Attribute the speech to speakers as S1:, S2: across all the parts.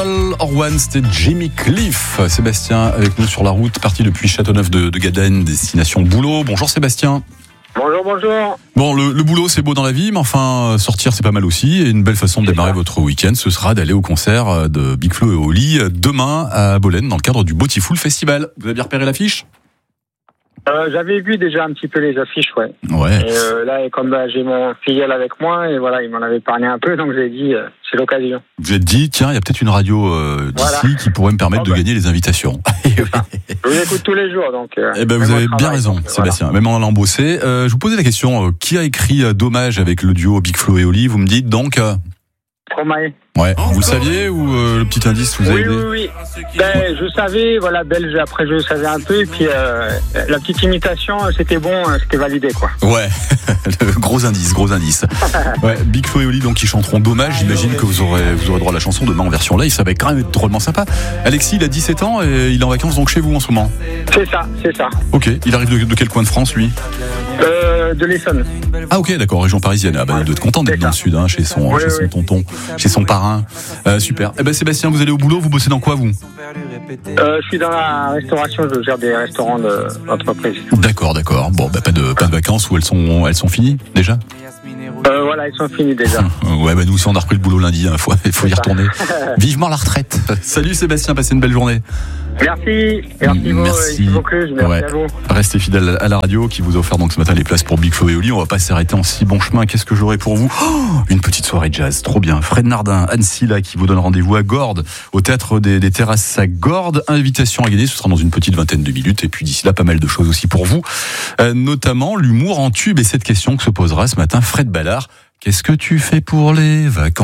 S1: All or One, c'était Jimmy Cliff. Sébastien avec nous sur la route, parti depuis Châteauneuf de Gadennes, destination boulot. Bonjour Sébastien.
S2: Bonjour.
S1: Bon, le boulot c'est beau dans la vie, mais enfin sortir c'est pas mal aussi. Et une belle façon de démarrer votre week-end, ce sera d'aller au concert de Big Flo et Oli demain à Bolène dans le cadre du Beautiful Festival. Vous avez bien repéré l'affiche ?
S2: J'avais vu déjà un petit peu les affiches, ouais. Et là, comme j'ai mon filleul avec moi, et voilà, il m'en avait parlé un peu, donc j'ai dit, c'est l'occasion.
S1: Vous êtes dit, tiens, il y a peut-être une radio d'ici qui pourrait me permettre de gagner les invitations.
S2: Je vous écoute tous les jours, donc.
S1: Vous avez bien raison, Sébastien. Voilà. Même en allant bosser, je vous posais la question, qui a écrit Dommage avec le duo Big Flo et Oli ? Vous me dites donc.
S2: Stromae.
S1: Ouais. Vous le saviez ou le petit indice vous avez aidé ?
S2: Oui. Je savais, voilà, belge. Après, je savais un peu. Et puis la petite imitation, c'était bon, c'était validé, quoi.
S1: Ouais. gros indice. Ouais. Big Flo et Oli, donc qui chanteront Dommage. J'imagine que vous aurez droit à la chanson demain en version live. Ça va quand même être drôlement sympa. Alexis, il a 17 ans et il est en vacances donc chez vous en ce moment.
S2: C'est ça.
S1: Ok. Il arrive de quel coin de France, lui ?
S2: De l'Essonne.
S1: Ah ok, d'accord, région parisienne. Ah bah il doit être content d'être dans le sud, chez son tonton, chez son parrain. Super. Sébastien, vous allez au boulot, vous bossez dans quoi vous ?
S2: Je suis dans la restauration, je gère des restaurants de l'entreprise.
S1: D'accord. Bon, pas de vacances où elles sont finies déjà ?
S2: Voilà, elles sont finies déjà.
S1: Ouais, nous aussi on a repris le boulot lundi, il faut y retourner. Vivement la retraite. Salut Sébastien, passez une belle journée.
S2: Merci beaucoup, merci à vous.
S1: Restez fidèles à la radio qui vous a offert donc ce matin les places pour Big Flo et Oli. On va pas s'arrêter en si bon chemin. Qu'est-ce que j'aurai pour vous ? Une petite soirée jazz, trop bien. Fred Nardin, Anne Silla qui vous donne rendez-vous à Gordes, au théâtre des Terrasses à Gordes. Invitation à gagner, ce sera dans une petite vingtaine de minutes. Et puis d'ici là, pas mal de choses aussi pour vous, notamment l'humour en tube et cette question que se posera ce matin Fred Ballard. Qu'est-ce que tu fais pour les vacances ?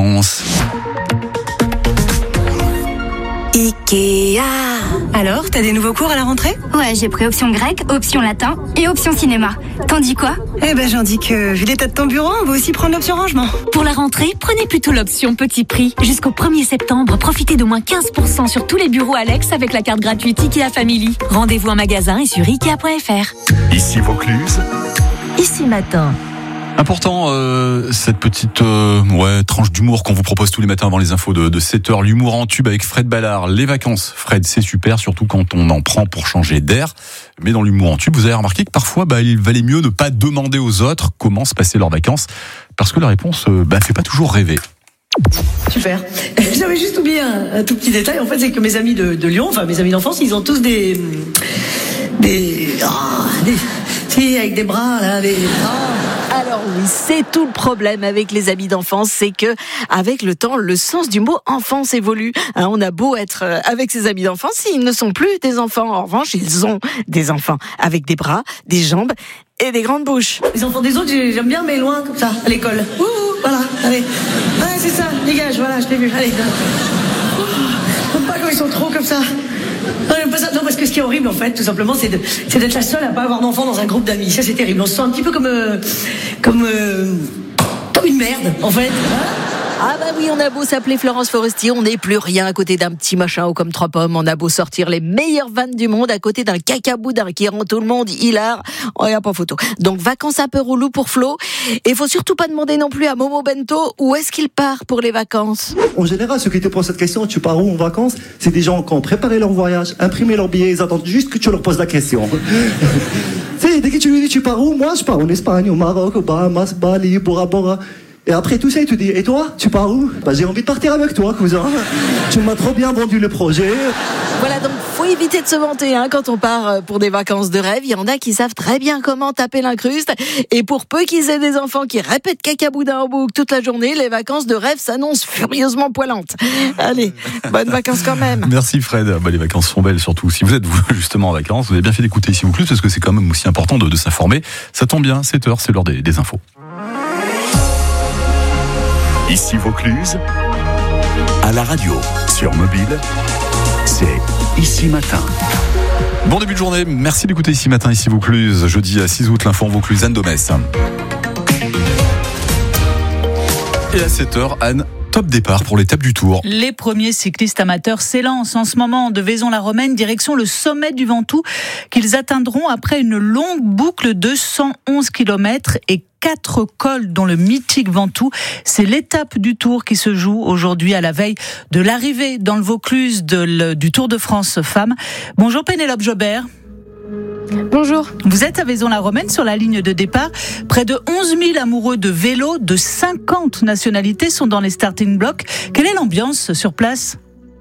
S3: Ikea.
S4: Alors, t'as des nouveaux cours à la rentrée ?
S3: Ouais, j'ai pris option grec, option latin et option cinéma. T'en dis quoi ?
S4: J'en dis que, vu l'état de ton bureau, on va aussi prendre l'option rangement.
S5: Pour la rentrée, prenez plutôt l'option petit prix. Jusqu'au 1er septembre, profitez d'au moins 15% sur tous les bureaux Alex avec la carte gratuite Ikea Family. Rendez-vous en magasin et sur Ikea.fr.
S6: Ici Vaucluse.
S5: Ici Matin.
S1: Important, cette petite tranche d'humour qu'on vous propose tous les matins avant les infos de 7h. L'humour en tube avec Fred Ballard. Les vacances, Fred, c'est super, surtout quand on en prend pour changer d'air. Mais dans l'humour en tube, vous avez remarqué que parfois, il valait mieux ne pas demander aux autres comment se passaient leurs vacances, parce que la réponse fait pas toujours rêver.
S7: Super. J'avais juste oublié un tout petit détail. En fait, c'est que mes amis de Lyon, mes amis d'enfance, ils ont tous des avec des bras là.
S5: Alors oui, c'est tout le problème avec les amis d'enfance, c'est que avec le temps, le sens du mot enfance évolue. On a beau être avec ses amis d'enfance, ils ne sont plus des enfants. En revanche, ils ont des enfants avec des bras, des jambes et des grandes bouches.
S7: Les enfants des autres, j'aime bien, mais loin comme ça, à l'école. Voilà, allez. Ouais, c'est ça, dégage, voilà, je t'ai vu, allez. J'aime pas quand ils sont trop comme ça. Non, parce que ce qui est horrible, en fait, tout simplement, c'est d'être la seule à pas avoir d'enfant dans un groupe d'amis. Ça, c'est terrible. On se sent un petit peu comme une merde, en fait.
S5: Oui, on a beau s'appeler Florence Foresti, on n'est plus rien à côté d'un petit machin haut comme 3 pommes. On a beau sortir les meilleures vannes du monde à côté d'un cacaboudin qui rend tout le monde hilar. Il n'y a pas photo. Donc, vacances un peu relou pour Flo. Et il faut surtout pas demander non plus à Momo Bento où est-ce qu'il part pour les vacances.
S8: En général, ceux qui te posent cette question, tu pars où en vacances ? C'est des gens qui ont préparé leur voyage, imprimé leur billet, ils attendent juste que tu leur poses la question. Dès que tu lui dis tu pars où ? Moi, je pars en Espagne, au Maroc, au Bahamas, Bali, Bora Bora. Et après tout ça, il te dit, et toi, tu pars où ? J'ai envie de partir avec toi, cousin. Tu m'as trop bien vendu le projet.
S5: Voilà, donc faut éviter de se vanter quand on part pour des vacances de rêve. Il y en a qui savent très bien comment taper l'incruste. Et pour peu qu'ils aient des enfants qui répètent cacaboudin en boucle toute la journée, les vacances de rêve s'annoncent furieusement poilantes. Allez, bonnes vacances quand même.
S1: Merci Fred. Les vacances sont belles, surtout si vous êtes justement en vacances. Vous avez bien fait d'écouter Ici Vaucluse parce que c'est quand même aussi important de s'informer. Ça tombe bien, 7h, c'est l'heure des infos.
S6: Ici Vaucluse, à la radio, sur mobile, c'est Ici Matin.
S1: Bon début de journée, merci d'écouter Ici Matin, Ici Vaucluse. Jeudi à 6 août, l'info en Vaucluse, Anne Domès. Et à 7h, Anne, top départ pour l'étape du Tour.
S9: Les premiers cyclistes amateurs s'élancent en ce moment de Vaison-la-Romaine, direction le sommet du Ventoux, qu'ils atteindront après une longue boucle de 111 km et 4 cols dont le mythique Ventoux. C'est l'étape du Tour qui se joue aujourd'hui à la veille de l'arrivée dans le Vaucluse du Tour de France Femmes. Bonjour Pénélope Jobert.
S10: Bonjour.
S9: Vous êtes à Vaison-la-Romaine sur la ligne de départ. Près de 11 000 amoureux de vélo de 50 nationalités sont dans les starting blocks. Quelle est l'ambiance sur place ?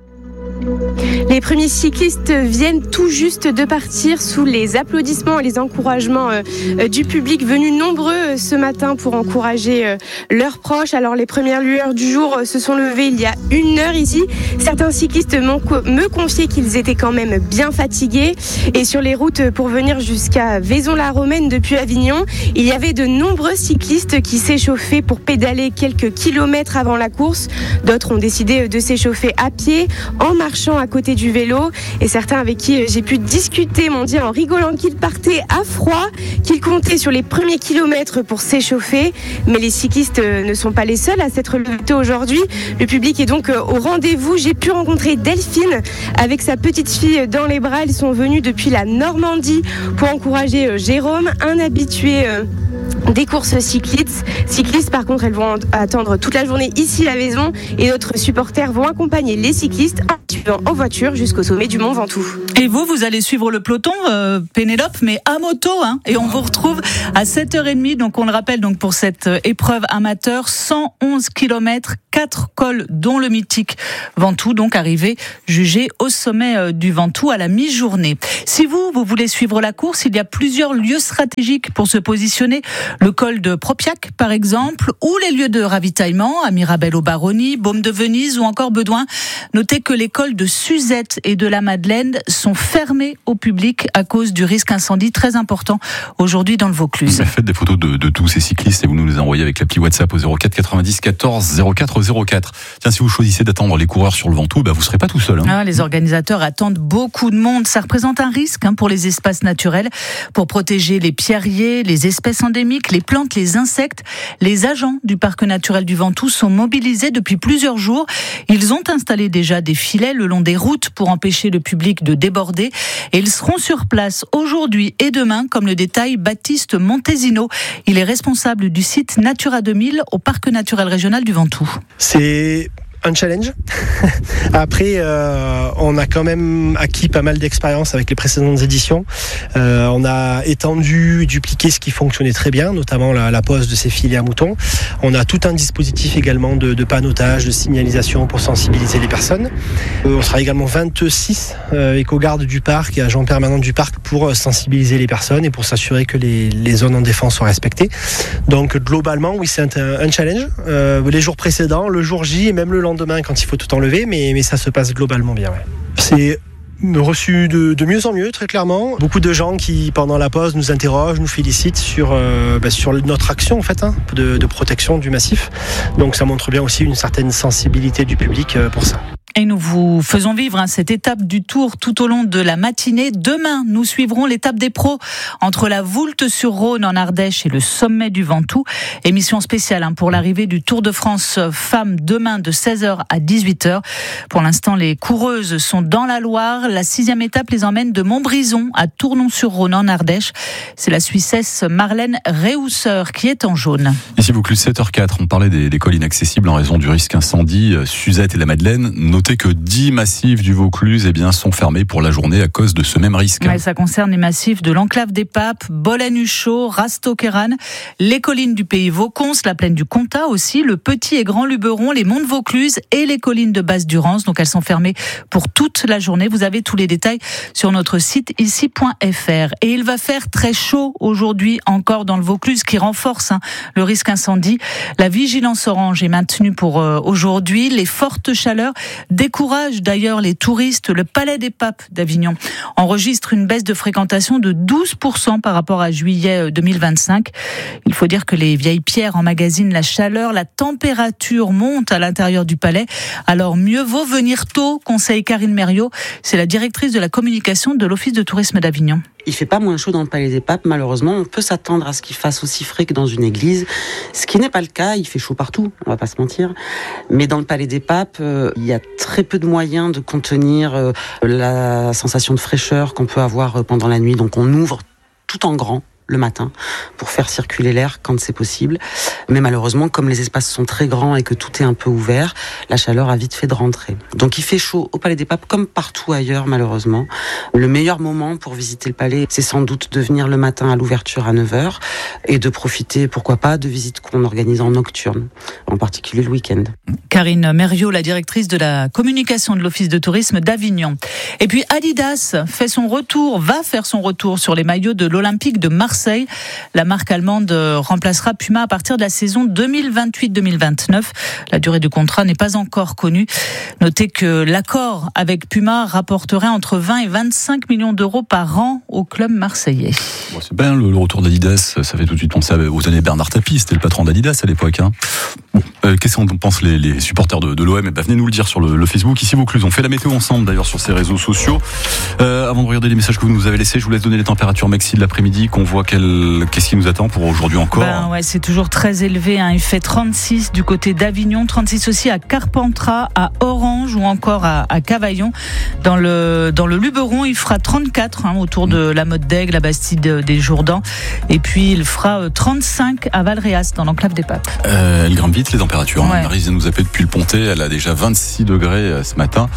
S10: Les premiers cyclistes viennent tout juste de partir sous les applaudissements et les encouragements du public venu nombreux ce matin pour encourager leurs proches. Alors les premières lueurs du jour se sont levées il y a 1 heure ici. Certains cyclistes me confiaient qu'ils étaient quand même bien fatigués. Et sur les routes pour venir jusqu'à Vaison-la-Romaine depuis Avignon, il y avait de nombreux cyclistes qui s'échauffaient pour pédaler quelques kilomètres avant la course. D'autres ont décidé de s'échauffer à pied, en marchant à côté du vélo, et certains avec qui j'ai pu discuter m'ont dit en rigolant qu'ils partaient à froid, qu'ils comptaient sur les premiers kilomètres pour s'échauffer. Mais les cyclistes ne sont pas les seuls à s'être levés aujourd'hui. Le public est donc au rendez-vous. J'ai pu rencontrer Delphine avec sa petite fille dans les bras. Ils sont venus depuis la Normandie pour encourager Jérôme, un habitué des courses cyclistes. Par contre, elles vont attendre toute la journée ici à la maison, et d'autres supporters vont accompagner les cyclistes en voiture jusqu'au sommet du Mont Ventoux.
S9: Et vous allez suivre le peloton, Pénélope, mais à moto, et on vous retrouve à 7h30. Donc on le rappelle, donc pour cette épreuve amateur, 111 km, 4 cols, dont le mythique Ventoux, donc arrivé jugé au sommet du Ventoux à la mi-journée. Si vous voulez suivre la course, il y a plusieurs lieux stratégiques pour se positionner. Le col de Propiac, par exemple, ou les lieux de ravitaillement à Mirabel-aux-Baronnies, Baume de Venise ou encore Bedouin. Notez que les cols de Suzette et de la Madeleine sont fermés au public à cause du risque incendie très important aujourd'hui dans le Vaucluse.
S1: Faites des photos de tous ces cyclistes et vous nous les envoyez avec l'appli WhatsApp au 04 90 14 04 04. Tiens, si vous choisissez d'attendre les coureurs sur le Ventoux, vous serez pas tout seul.
S9: Les organisateurs attendent beaucoup de monde. Ça représente un risque pour les espaces naturels. Pour protéger les pierriers, les espèces endémiques, les plantes, les insectes, les agents du parc naturel du Ventoux sont mobilisés depuis plusieurs jours. Ils ont installé déjà des filets le long des routes pour empêcher le public de déborder, et ils seront sur place aujourd'hui et demain, comme le détaille Baptiste Montesino. Il est responsable du site Natura 2000 au parc naturel régional du Ventoux.
S11: C'est un challenge. Après, on a quand même acquis pas mal d'expérience avec les précédentes éditions. On a étendu et dupliqué ce qui fonctionnait très bien, notamment la pose de ces filets à moutons. On a tout un dispositif également de panneautage, de signalisation pour sensibiliser les personnes. On sera également 26 éco-gardes du parc et agents permanents du parc pour sensibiliser les personnes et pour s'assurer que les zones en défense sont respectées. Donc globalement, oui, c'est un challenge. Les jours précédents, le jour J et même le lendemain quand il faut tout enlever, mais ça se passe globalement bien. Ouais. C'est reçu de mieux en mieux, très clairement. Beaucoup de gens qui, pendant la pause, nous interrogent, nous félicitent sur notre action en fait, de protection du massif. Donc ça montre bien aussi une certaine sensibilité du public pour ça.
S9: Et nous vous faisons vivre cette étape du Tour tout au long de la matinée. Demain, nous suivrons l'étape des pros entre la Voulte-sur-Rhône en Ardèche et le sommet du Ventoux. Émission spéciale pour l'arrivée du Tour de France Femmes demain de 16h à 18h. Pour l'instant, les coureuses sont dans la Loire. La 6e étape les emmène de Montbrison à Tournon-sur-Rhône en Ardèche. C'est la Suissesse Marlène Reusser qui est en jaune.
S1: Ici Vaucluse 7h04, on parlait des cols inaccessibles en raison du risque incendie. Suzette et la Madeleine, notez que 10 massifs du Vaucluse sont fermés pour la journée à cause de ce même risque.
S9: Ouais, ça concerne les massifs de l'Enclave des Papes, Bolen-Huchot, Rastoqueran, les collines du Pays Vaucons, la plaine du Comtat aussi, le Petit et Grand Luberon, les monts de Vaucluse et les collines de Basse-Durance. Donc elles sont fermées pour toute la journée. Vous avez tous les détails sur notre site ici.fr. Et il va faire très chaud aujourd'hui encore dans le Vaucluse, qui renforce le risque incendie. La vigilance orange est maintenue pour aujourd'hui. Les fortes chaleurs découragent d'ailleurs les touristes. Le Palais des Papes d'Avignon enregistre une baisse de fréquentation de 12% par rapport à juillet 2025. Il faut dire que les vieilles pierres emmagasinent la chaleur, la température monte à l'intérieur du palais. Alors mieux vaut venir tôt, conseille Karine Mériot. C'est la directrice de la communication de l'Office de tourisme d'Avignon.
S12: Il fait pas moins chaud dans le Palais des Papes, malheureusement. On peut s'attendre à ce qu'il fasse aussi frais que dans une église, ce qui n'est pas le cas. Il fait chaud partout, on va pas se mentir. Mais dans le Palais des Papes, il y a très peu de moyens de contenir la sensation de fraîcheur qu'on peut avoir pendant la nuit. Donc on ouvre tout en grand le matin pour faire circuler l'air quand c'est possible. Mais malheureusement, comme les espaces sont très grands et que tout est un peu ouvert, la chaleur a vite fait de rentrer. Donc il fait chaud au Palais des Papes comme partout ailleurs malheureusement. Le meilleur moment pour visiter le palais, c'est sans doute de venir le matin à l'ouverture à 9h et de profiter, pourquoi pas, de visites qu'on organise en nocturne, en particulier le week-end.
S9: Karine Mériot, la directrice de la communication de l'Office de tourisme d'Avignon. Et puis Adidas va faire son retour sur les maillots de l'Olympique de Marseille. La marque allemande remplacera Puma à partir de la saison 2028-2029. La durée du contrat n'est pas encore connue. Notez que l'accord avec Puma rapporterait entre 20 et 25 millions d'euros par an au club marseillais.
S1: Bon, c'est bien le retour d'Adidas, ça fait tout de suite penser aux années Bernard Tapie, c'était le patron d'Adidas à l'époque. Hein. Bon, qu'est-ce qu'on pense les supporters de l'OM? Venez nous le dire sur le Facebook, ici Vaucluse. On fait la météo ensemble d'ailleurs sur ces réseaux sociaux. Avant de regarder les messages que vous nous avez laissés, je vous laisse donner les températures maxi de l'après-midi, qu'on voit qu'est-ce qui nous attend pour aujourd'hui encore.
S9: Ouais, c'est toujours très élevé. Hein. Il fait 36 du côté d'Avignon, 36 aussi à Carpentras, à Orange ou encore à Cavaillon. Dans le Luberon, il fera 34 autour de la Motte d'Aigle, la Bastide des Jourdans. Et puis il fera 35 à Valréas, dans l'enclave des Papes.
S1: Elle grimpe vite les températures.
S9: Ouais.
S1: Maryse nous appelle depuis le Pontet. Elle a déjà 26 degrés ce matin.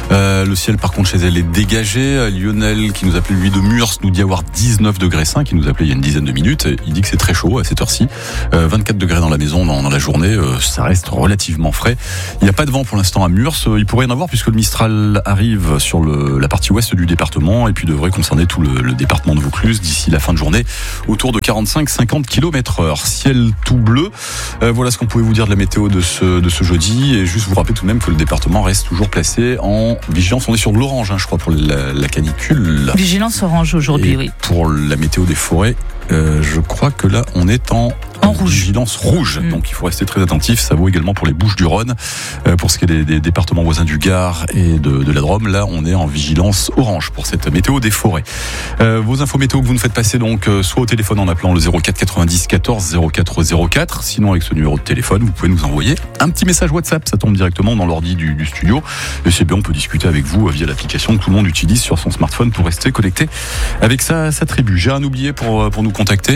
S1: Le ciel par contre chez elle est dégagé. Lionel qui nous appelle lui de Murs nous dit avoir 19 degrés 5. Il nous appelait il y a une dizaine de minutes. Il dit que c'est très chaud à cette heure-ci. 24 degrés dans la maison dans la journée. Ça reste relativement frais. Il n'y a pas de vent pour l'instant à Murs. Il pourrait y en avoir puisque le Mistral arrive sur la partie ouest du département et puis devrait concerner tout le département de Vaucluse d'ici la fin de journée autour de 45-50 km/h. Ciel tout bleu. Voilà ce qu'on pouvait vous dire de la météo de ce jeudi. Et juste vous rappeler tout de même que le département reste toujours placé en vigilance. On est sur de l'orange, je crois, pour la canicule.
S9: Vigilance orange aujourd'hui, oui.
S1: Pour la météo des forêts, je crois que là, on est en rouge. Vigilance rouge. Donc il faut rester très attentif. Ça vaut également pour les Bouches-du-Rhône. Pour ce qui est des départements voisins du Gard et de la Drôme, là on est en vigilance orange pour cette météo des forêts. Vos infos météo que vous nous faites passer donc soit au téléphone en appelant le 04 90 14 04 04. Sinon avec ce numéro de téléphone, vous pouvez nous envoyer un petit message WhatsApp. Ça tombe directement dans l'ordi du studio. Et c'est bien, on peut discuter avec vous via l'application que tout le monde utilise sur son smartphone pour rester connecté avec sa tribu. J'ai un oublié pour nous contacter.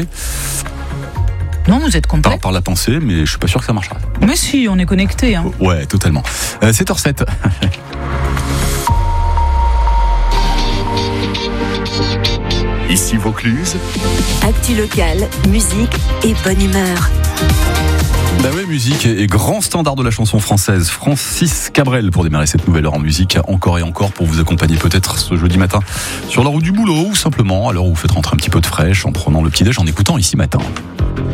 S9: Non, vous êtes complet.
S1: Par la pensée, mais je suis pas sûr que ça marchera.
S9: Mais si, on est connecté.
S1: Ouais, totalement. 7h07.
S6: Ici Vaucluse.
S13: Actu locale, musique et bonne humeur.
S1: Bah ouais, musique et grand standard de la chanson française. Francis Cabrel pour démarrer cette nouvelle heure en musique, encore et encore pour vous accompagner peut-être ce jeudi matin sur la route du boulot ou simplement à l'heure où vous faites rentrer un petit peu de fraîche en prenant le petit-déj en écoutant Ici Matin.